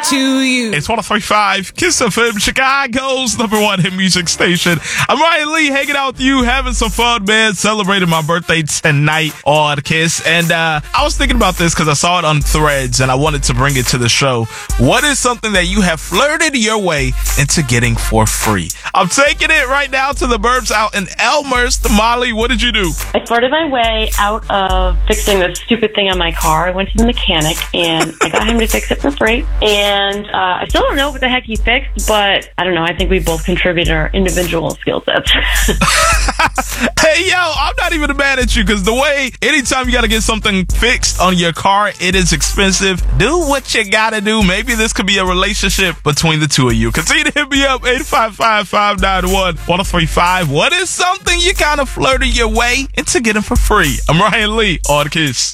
to you. It's 103.5 Kiss FM, Chicago's #1 hit music station. I'm Ryan Lee, hanging out with you, having some fun, man, celebrating my birthday tonight on Kiss. And I was thinking about this because I saw it on Threads and I wanted to bring it to the show. What is something that you have flirted your way into getting for free? I'm taking it right now to the Burbs out in Elmhurst. Molly, what did you do? I flirted my way out of fixing this stupid thing on my car. I went to the mechanic and I got him to fix it for free. And I still don't know what the heck he fixed, but I don't know. I think we both contributed our individual skill sets. Hey, yo, I'm not even mad at you because the way anytime you got to get something fixed on your car, it is expensive. Do what you got to do. Maybe this could be a relationship between the two of you. Continue to hit me up, 855-591-1035. What is something you kind of flirted your way into getting for free? I'm Ryan Lee on Kiss.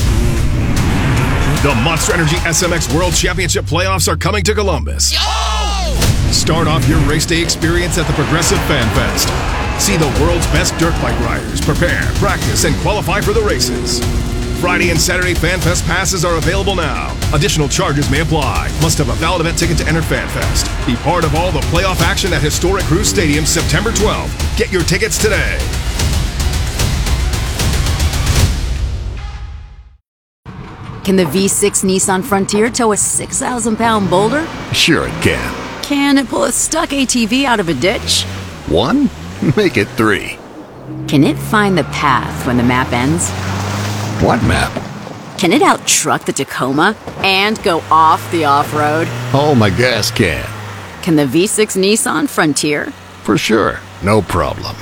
The Monster Energy SMX World Championship playoffs are coming to Columbus. Start off your race day experience at the Progressive Fan Fest. See the world's best dirt bike riders prepare, practice, and qualify for the races. Friday and Saturday Fan Fest passes are available now. Additional charges may apply. Must have a valid event ticket to enter Fan Fest. Be part of all the playoff action at Historic Cruise Stadium September 12th. Get your tickets today. Can the V6 Nissan Frontier tow a 6,000-pound boulder? Sure it can. Can it pull a stuck ATV out of a ditch? 1? Make it 3. Can it find the path when the map ends? What map? Can it out-truck the Tacoma and go off the off-road? Oh, my gas can. Can the V6 Nissan Frontier? For sure. No problem.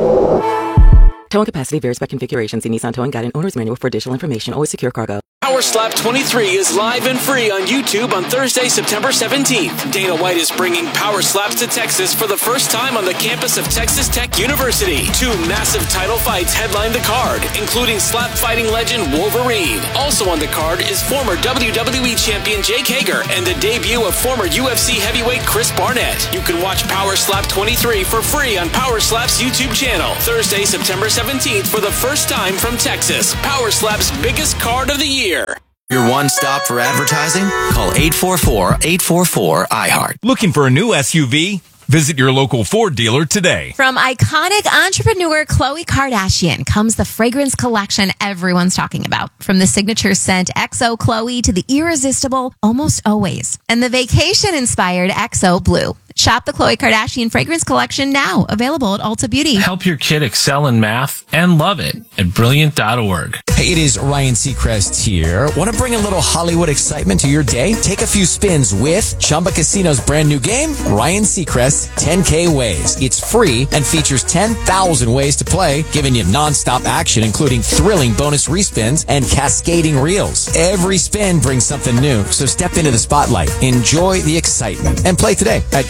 Towing capacity varies by configuration. See Nissan Towing Guide and Owner's Manual for additional information. Always secure cargo. Power Slap 23 is live and free on YouTube on Thursday, September 17th. Dana White is bringing Power Slaps to Texas for the first time on the campus of Texas Tech University. 2 massive title fights headline the card, including slap fighting legend Wolverine. Also on the card is former WWE champion Jake Hager and the debut of former UFC heavyweight Chris Barnett. You can watch Power Slap 23 for free on Power Slap's YouTube channel. Thursday, September 17th for the first time from Texas. Power Slap's biggest card of the year. Your one stop for advertising? Call 844-844-iHeart. Looking for a new SUV? Visit your local Ford dealer today. From iconic entrepreneur Khloe Kardashian comes the fragrance collection everyone's talking about. From the signature scent XO Khloe to the irresistible Almost Always. And the vacation-inspired XO Blue. Shop the Khloe Kardashian fragrance collection now. Available at Ulta Beauty. Help your kid excel in math and love it at Brilliant.org. Hey, it is Ryan Seacrest here. Want to bring a little Hollywood excitement to your day? Take a few spins with Chumba Casino's brand new game, Ryan Seacrest 10K Ways. It's free and features 10,000 ways to play, giving you nonstop action, including thrilling bonus respins and cascading reels. Every spin brings something new, so step into the spotlight, enjoy the excitement, and play today at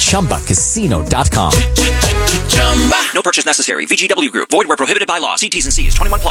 ChumbaCasino.com. No purchase necessary. VGW Group. Void where prohibited by law. See T's and C's. 21+.